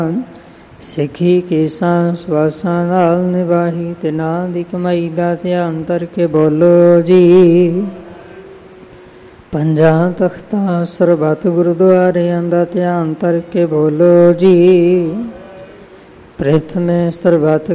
ਸਿੱਖੀ ਕੇਸਾਂ ਸਵਾਸਾਂ ਨਾਲ ਨਿਭਾਹੀ, ਤੇ ਨਾਂ ਦੀ ਕਮਾਈ ਦਾ ਧਿਆਨ ਕਰਕੇ ਬੋਲੋ ਜੀ। ਪੰਜਾਂ ਤਖਤਾਂ ਸਰਬੱਤ ਗੁਰਦੁਆਰਿਆਂ ਦਾ ਧਿਆਨ ਕਰਕੇ ਬੋਲੋ ਜੀ। ਪ੍ਰਥਮੇ ਸਰਬੱਤ